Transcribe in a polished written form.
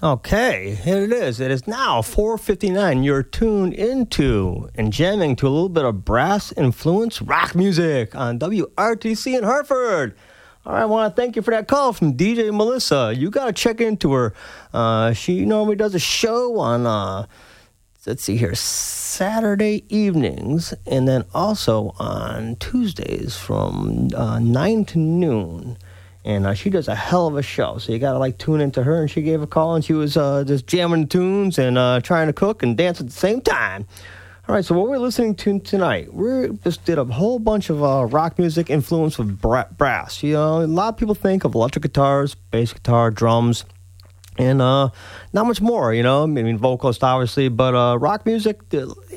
Okay, here it is. It is now 4:59. You're tuned into and jamming to a little bit of brass-influenced rock music on WRTC in Hartford. All right, I want to thank you for that call from DJ Melissa. You got to check into her. She normally does a show on, let's see here, Saturday evenings, and then also on Tuesdays from 9 to noon. And she does a hell of a show, so you got to, tune into her. And she gave a call, and she was just jamming tunes and trying to cook and dance at the same time. All right, so what we're listening to tonight, we just did a whole bunch of rock music influenced with brass. You know, a lot of people think of electric guitars, bass guitar, drums, and not much more, you know. I mean, vocalist, obviously, but rock music,